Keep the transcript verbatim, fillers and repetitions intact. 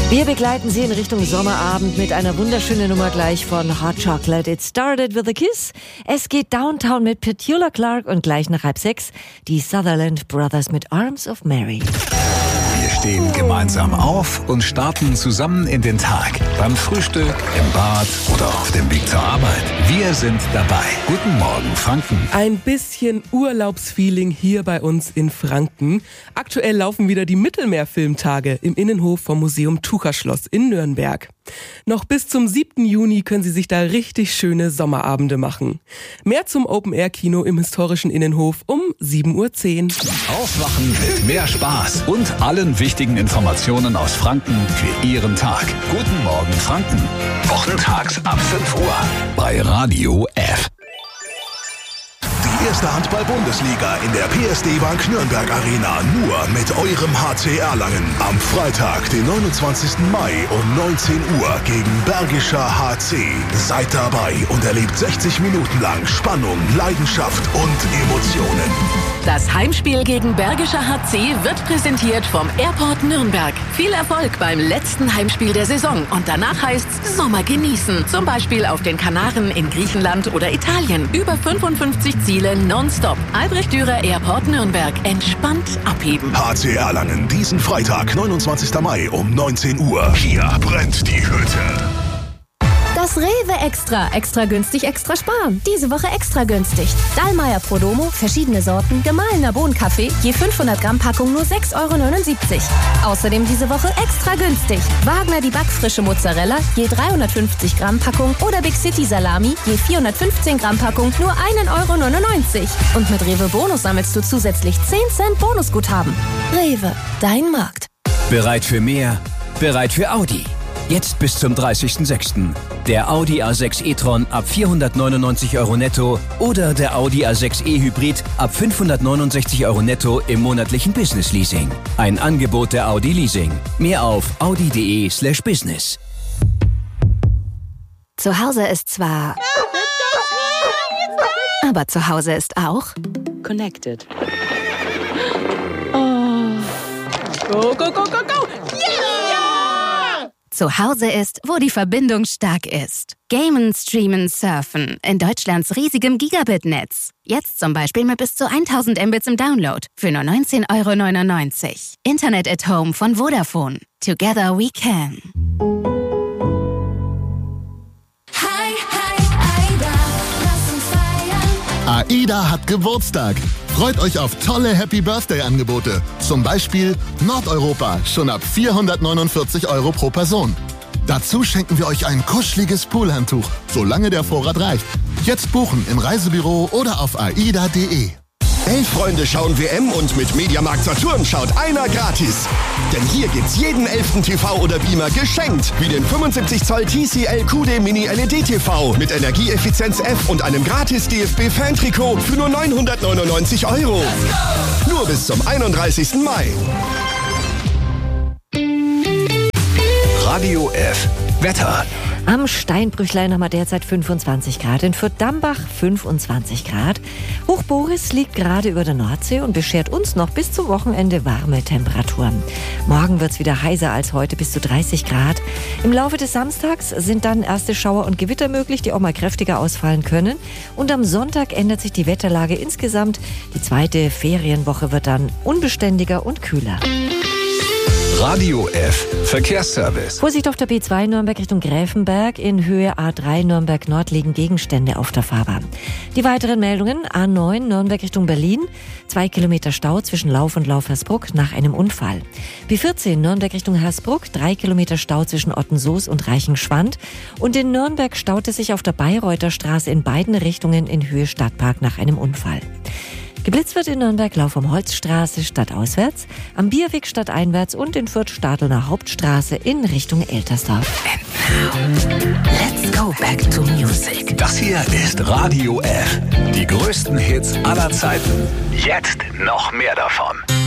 Wir begleiten Sie in Richtung Sommerabend mit einer wunderschönen Nummer gleich von Hot Chocolate. It started with a kiss. Es geht Downtown mit Petula Clark und gleich nach halb sechs die Sutherland Brothers mit Arms of Mary. Wir stehen gemeinsam auf und starten zusammen in den Tag. Beim Frühstück, im Bad oder auf dem Weg zur Arbeit. Wir sind dabei. Guten Morgen, Franken. Ein bisschen Urlaubsfeeling hier bei uns in Franken. Aktuell laufen wieder die Mittelmeerfilmtage im Innenhof vom Museum Tucherschloss in Nürnberg. Noch bis zum siebten Juni können Sie sich da richtig schöne Sommerabende machen. Mehr zum Open-Air-Kino im historischen Innenhof um sieben Uhr zehn. Aufwachen mit mehr Spaß und allen wichtigen Informationen aus Franken für Ihren Tag. Guten Morgen, Franken. Wochentags ab fünf Uhr bei Radio F. Die erste Handball-Bundesliga in der P S D Bank Nürnberg Arena nur mit eurem H C Erlangen. Am Freitag, den neunundzwanzigsten Mai um neunzehn Uhr gegen Bergischer H C. Seid dabei und erlebt sechzig Minuten lang Spannung, Leidenschaft und Emotionen. Das Heimspiel gegen Bergischer H C wird präsentiert vom Airport Nürnberg. Viel Erfolg beim letzten Heimspiel der Saison und danach heißt's Sommer genießen. Zum Beispiel auf den Kanaren, in Griechenland oder Italien. Über fünfundfünfzig Ziele nonstop. Albrecht Dürer Airport Nürnberg. Entspannt abheben. H C Erlangen, diesen Freitag, neunundzwanzigsten Mai um neunzehn Uhr. Hier brennt die Hütte. Das Rewe Extra. Extra günstig, extra sparen. Diese Woche extra günstig. Dallmayr Prodomo, verschiedene Sorten, gemahlener Bohnenkaffee, je fünfhundert Gramm Packung nur sechs Euro neunundsiebzig. Außerdem diese Woche extra günstig. Wagner die backfrische Mozzarella, je dreihundertfünfzig Gramm Packung oder Big City Salami, je vierhundertfünfzehn Gramm Packung nur ein Euro neunundneunzig. Und mit Rewe Bonus sammelst du zusätzlich zehn Cent Bonusguthaben. Rewe, dein Markt. Bereit für mehr? Bereit für Audi. Jetzt bis zum dreißigsten sechsten Der Audi A sechs e-tron ab vierhundertneunundneunzig Euro netto oder der Audi A sechs e Hybrid ab fünfhundertneunundsechzig Euro netto im monatlichen Business Leasing. Ein Angebot der Audi Leasing. Mehr auf audi.de slash business. Zu Hause ist zwar... aber zu Hause ist auch... Connected. Oh. Go, go, go, go, go! Zu Hause ist, wo die Verbindung stark ist. Gamen, streamen, surfen. In Deutschlands riesigem Gigabit-Netz. Jetzt zum Beispiel mit bis zu tausend Mbits im Download. Für nur neunzehn Euro neunundneunzig. Internet at Home von Vodafone. Together we can. Hi, hi, Aida. Lass uns feiern. AIDA hat Geburtstag. Freut euch auf tolle Happy-Birthday-Angebote. Zum Beispiel Nordeuropa, schon ab vierhundertneunundvierzig Euro pro Person. Dazu schenken wir euch ein kuscheliges Poolhandtuch, solange der Vorrat reicht. Jetzt buchen im Reisebüro oder auf aida punkt de. Elf Freunde schauen W M und mit Mediamarkt Saturn schaut einer gratis. Denn hier gibt's jeden elften T V oder Beamer geschenkt. Wie den fünfundsiebzig Zoll T C L Q D Mini L E D T V mit Energieeffizienz F und einem gratis D F B-Fan-Trikot für nur neunhundertneunundneunzig Euro. Nur bis zum einunddreißigsten Mai. Radio F. Wetter. Am Steinbrüchlein haben wir derzeit fünfundzwanzig Grad, in Fürth-Dambach fünfundzwanzig Grad. Hoch Boris liegt gerade über der Nordsee und beschert uns noch bis zum Wochenende warme Temperaturen. Morgen wird es wieder heißer als heute, bis zu dreißig Grad. Im Laufe des Samstags sind dann erste Schauer und Gewitter möglich, die auch mal kräftiger ausfallen können. Und am Sonntag ändert sich die Wetterlage insgesamt. Die zweite Ferienwoche wird dann unbeständiger und kühler. Radio F. Verkehrsservice. Vorsicht auf der B zwei Nürnberg Richtung Gräfenberg. In Höhe A drei Nürnberg Nord liegen Gegenstände auf der Fahrbahn. Die weiteren Meldungen: A neun Nürnberg Richtung Berlin. Zwei Kilometer Stau zwischen Lauf und Lauf-Hersbruck nach einem Unfall. B vierzehn Nürnberg Richtung Hersbruck. Drei Kilometer Stau zwischen Ottensoos und Reichenschwand. Und in Nürnberg staut es sich auf der Bayreuther Straße in beiden Richtungen in Höhe Stadtpark nach einem Unfall. Geblitzt wird in Nürnberg Lauf um Holzstraße stadtauswärts, am Bierweg stadteinwärts und in Fürth Stadelner Hauptstraße in Richtung Eltersdorf. And now, let's go back to music. Das hier ist Radio F. Die größten Hits aller Zeiten. Jetzt noch mehr davon.